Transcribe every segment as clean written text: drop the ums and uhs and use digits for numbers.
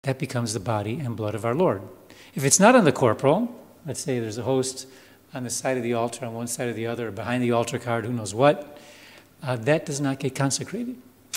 that becomes the body and blood of our Lord. If it's not on the corporal, let's say there's a host on the side of the altar, on one side or the other, or behind the altar card, who knows what, that does not get consecrated.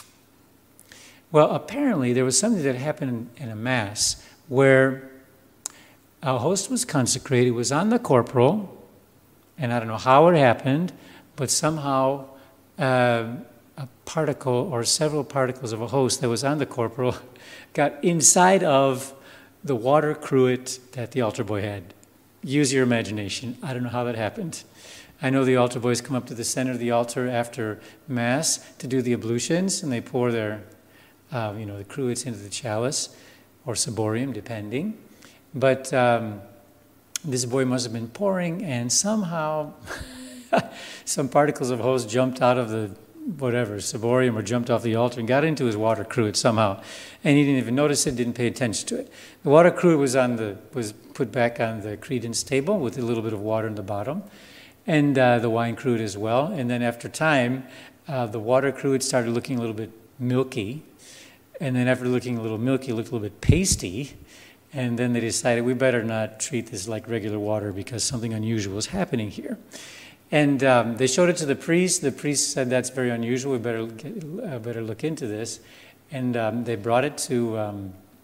Well, apparently there was something that happened in a Mass where a host was consecrated, was on the corporal, and I don't know how it happened, but somehow a particle or several particles of a host that was on the corporal got inside of the water cruet that the altar boy had. Use your imagination. I don't know how that happened. I know the altar boys come up to the center of the altar after Mass to do the ablutions, and they pour their, the cruets into the chalice or ciborium, depending. But this boy must have been pouring, and somehow some particles of host jumped out of the ciborium, or jumped off the altar and got into his water cruet somehow. And he didn't even notice it, didn't pay attention to it. The water cruet was put back on the credence table with a little bit of water in the bottom, and the wine cruet as well. And then after time, the water cruet started looking a little bit milky. And then after looking a little milky, it looked a little bit pasty. And then they decided we better not treat this like regular water because something unusual is happening here. And they showed it to the priest. The priest said, that's very unusual. We better look into this. And they brought it to a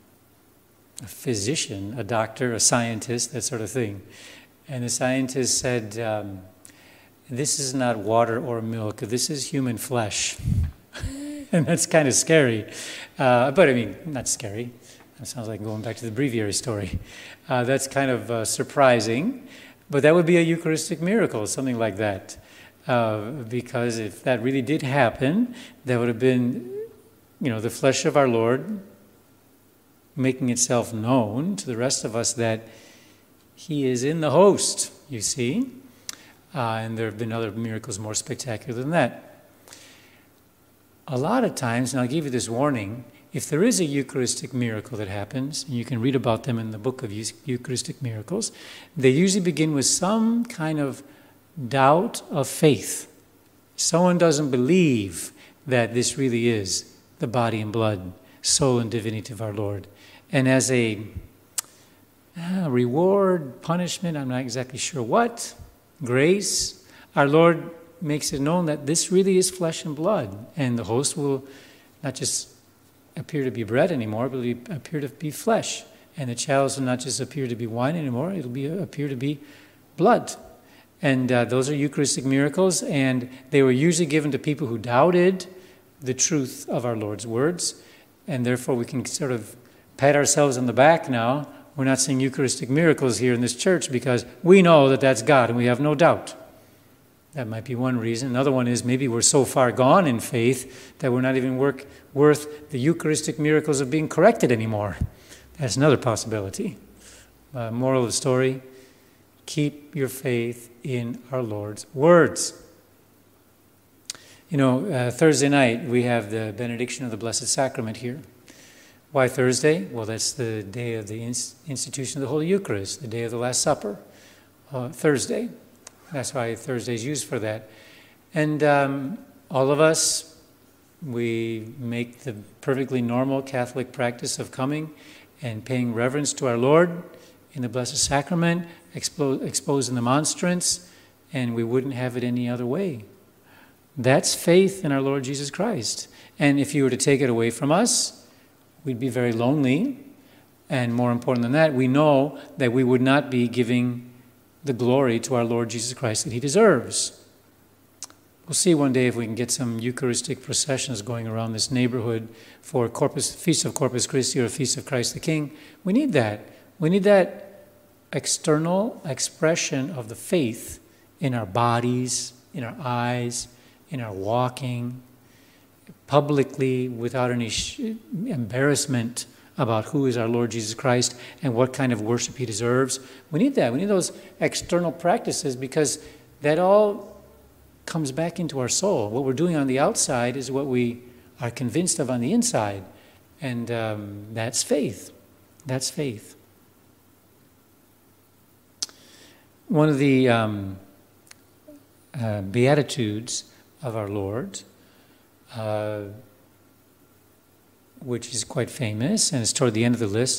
physician, a doctor, a scientist, that sort of thing. And the scientist said, this is not water or milk. This is human flesh. And that's kind of scary. But I mean, not scary. That sounds like going back to the breviary story. That's kind of surprising. But that would be a Eucharistic miracle, something like that. Because if that really did happen, that would have been, the flesh of our Lord making itself known to the rest of us that he is in the host, you see. And there have been other miracles more spectacular than that. A lot of times, and I'll give you this warning, if there is a Eucharistic miracle that happens, and you can read about them in the book of Eucharistic miracles, they usually begin with some kind of doubt of faith. Someone doesn't believe that this really is the body and blood, soul and divinity of our Lord. And as a reward, punishment, I'm not exactly sure what, grace, our Lord makes it known that this really is flesh and blood, and the host will not just appear to be bread anymore, but it'll appear to be flesh, and the chalice will not just appear to be wine anymore, it'll appear to be blood. And those are Eucharistic miracles, and they were usually given to people who doubted the truth of our Lord's words, and therefore we can sort of pat ourselves on the back now. We're not seeing Eucharistic miracles here in this church because we know that that's God and we have no doubt. That might be one reason. Another one is maybe we're so far gone in faith that we're not even worth the Eucharistic miracles of being corrected anymore. That's another possibility. Moral of the story, keep your faith in our Lord's words. Thursday night we have the benediction of the Blessed Sacrament here. Why Thursday? Well, that's the day of the institution of the Holy Eucharist, the day of the Last Supper, Thursday. That's why Thursday is used for that. And all of us, we make the perfectly normal Catholic practice of coming and paying reverence to our Lord in the Blessed Sacrament, exposing the monstrance, and we wouldn't have it any other way. That's faith in our Lord Jesus Christ. And if you were to take it away from us, we'd be very lonely. And more important than that, we know that we would not be giving the glory to our Lord Jesus Christ that he deserves. We'll see one day if we can get some Eucharistic processions going around this neighborhood for Feast of Corpus Christi or Feast of Christ the King. We need that. We need that external expression of the faith in our bodies, in our eyes, in our walking, publicly, without any embarrassment about who is our Lord Jesus Christ and what kind of worship he deserves. We need that. We need those external practices because that all comes back into our soul. What we're doing on the outside is what we are convinced of on the inside. And that's faith. That's faith. One of the Beatitudes of our Lord which is quite famous, and it's toward the end of the list.